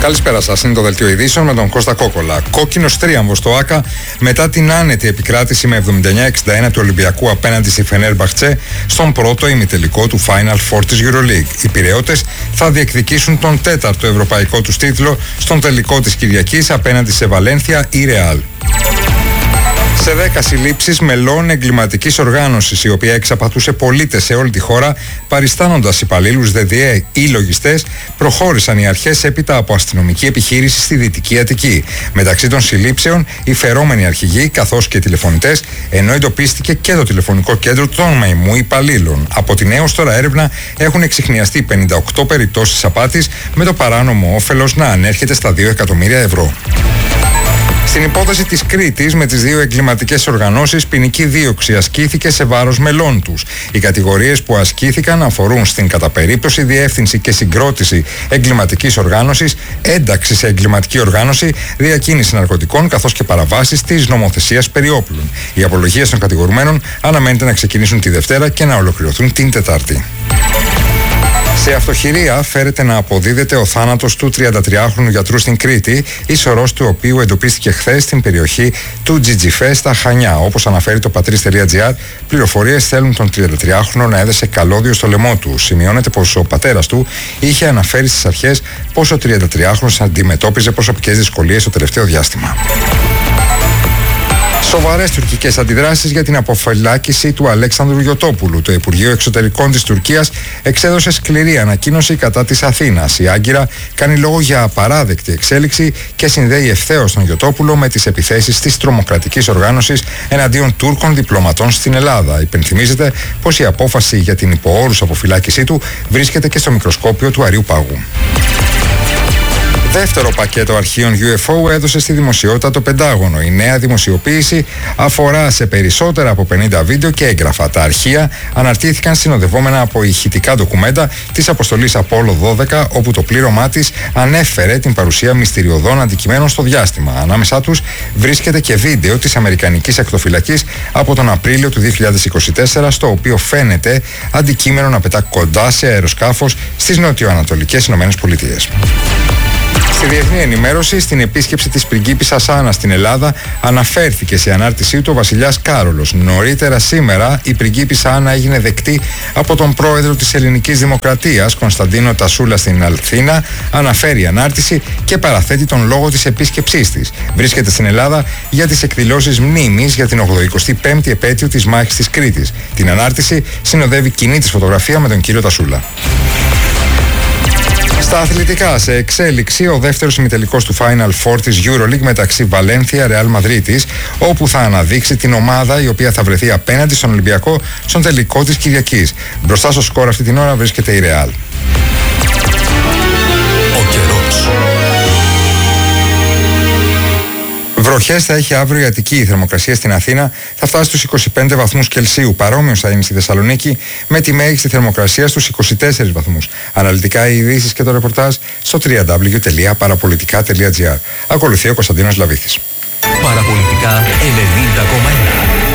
Καλησπέρα σας. Είναι το δελτίο ειδήσεων με τον Κώστα Κόκολα. Κόκκινος τρίαμβος στο ΆΚΑ μετά την άνετη επικράτηση με 79-61 του Ολυμπιακού απέναντι στη Φενέρμπαχτσε στον πρώτο ημιτελικό του Final Four της EuroLeague. Οι Πειραιώτες θα διεκδικήσουν τον τέταρτο ευρωπαϊκό τους τίτλο στον τελικό της Κυριακής απέναντι σε Βαλένθια ή Ρεάλ. Σε 10 συλλήψεις μελών εγκληματικής οργάνωσης, η οποία εξαπατούσε πολίτες σε όλη τη χώρα, παριστάνοντας υπαλλήλους ΔΔΕ ή λογιστές, προχώρησαν οι αρχές έπειτα από αστυνομική επιχείρηση στη Δυτική Αττική. Μεταξύ των συλλήψεων, οι φερόμενοι αρχηγοί καθώς και τηλεφωνητές, ενώ εντοπίστηκε και το τηλεφωνικό κέντρο των μαϊμού υπαλλήλων. Από την έως τώρα έρευνα έχουν εξιχνιαστεί 58 περιπτώσεις απάτης, με το παράνομο όφελος να ανέρχεται στα 2 εκατομμύρια ευρώ. Στην υπόθεση της Κρήτης με τις δύο εγκληματικές οργανώσεις, ποινική δίωξη ασκήθηκε σε βάρος μελών τους. Οι κατηγορίες που ασκήθηκαν αφορούν στην κατά περίπτωση διεύθυνση και συγκρότηση εγκληματικής οργάνωσης, ένταξη σε εγκληματική οργάνωση, διακίνηση ναρκωτικών καθώς και παραβάσεις της νομοθεσίας περί όπλων. Οι απολογίες των κατηγορουμένων αναμένεται να ξεκινήσουν τη Δευτέρα και να ολοκληρωθούν την Τετάρτη. Σε αυτοχειρία φέρεται να αποδίδεται ο θάνατος του 33χρονου γιατρού στην Κρήτη, η σωρός του οποίου εντοπίστηκε χθες στην περιοχή του Τζιτζιφέ στα Χανιά. Όπως αναφέρει το patris.gr, πληροφορίες θέλουν τον 33χρονο να έδεσε καλώδιο στο λαιμό του. Σημειώνεται πως ο πατέρας του είχε αναφέρει στις αρχές πως ο 33χρονος αντιμετώπιζε προσωπικές δυσκολίες το τελευταίο διάστημα. Σοβαρές τουρκικές αντιδράσεις για την αποφυλάκηση του Αλέξανδρου Γιωτόπουλου. Το Υπουργείο Εξωτερικών της Τουρκίας εξέδωσε σκληρή ανακοίνωση κατά της Αθήνας. Η Άγκυρα κάνει λόγο για απαράδεκτη εξέλιξη και συνδέει ευθέως τον Γιωτόπουλο με τις επιθέσεις της τρομοκρατικής οργάνωσης εναντίον Τούρκων διπλωματών στην Ελλάδα. Υπενθυμίζεται πως η απόφαση για την υποόρους αποφυλάκησή του βρίσκεται και στο μικροσκόπιο του Αριού Πάγου. Δεύτερο πακέτο αρχείων UFO έδωσε στη δημοσιότητα το Πεντάγωνο. Η νέα δημοσιοποίηση αφορά σε περισσότερα από 50 βίντεο και έγγραφα. Τα αρχεία αναρτήθηκαν συνοδευόμενα από ηχητικά ντοκουμέντα της αποστολής Απόλλω 12, όπου το πλήρωμά της ανέφερε την παρουσία μυστηριωδών αντικειμένων στο διάστημα. Ανάμεσά τους βρίσκεται και βίντεο της Αμερικανικής ακτοφυλακής από τον Απρίλιο του 2024, στο οποίο φαίνεται αντικείμενο να πετά κοντά σε αεροσκάφος στις νοτιοανατολικές ΗΠΑ. Στη διεθνή ενημέρωση, στην επίσκεψη της πριγκίπισσας Άννα στην Ελλάδα, αναφέρθηκε σε ανάρτησή του ο βασιλιάς Κάρολος. Νωρίτερα σήμερα, η πριγκίπισσα Άννα έγινε δεκτή από τον πρόεδρο της Ελληνικής Δημοκρατίας, Κωνσταντίνο Τασούλα, στην Αθήνα, αναφέρει η ανάρτηση και παραθέτει τον λόγο της επίσκεψής της. Βρίσκεται στην Ελλάδα για τις εκδηλώσεις μνήμης για την 85η επέτειο της μάχης της Κρήτης. Την ανάρτηση συνοδεύει κοινή της φωτογραφία με τον κύριο Τασούλα. Στα αθλητικά, σε εξέλιξη ο δεύτερος ημιτελικός του Final Four της EuroLeague μεταξύ Βαλένθια Ρεάλ Μαδρίτης, όπου θα αναδείξει την ομάδα η οποία θα βρεθεί απέναντι στον Ολυμπιακό στον τελικό της Κυριακής. Μπροστά στο σκορ αυτή την ώρα βρίσκεται η Ρεάλ. Ο καιρός. Βροχές θα έχει αύριο η Αττική. Η θερμοκρασία στην Αθήνα θα φτάσει στους 25 βαθμούς Κελσίου. Παρόμοιος θα είναι στη Θεσσαλονίκη, με τη μέγιστη θερμοκρασία στους 24 βαθμούς. Αναλυτικά οι ειδήσεις και το ρεπορτάζ στο www.parapolitica.gr. Ακολουθεί ο Κωνσταντίνος Λαβίθης. Παραπολιτικά 90,1.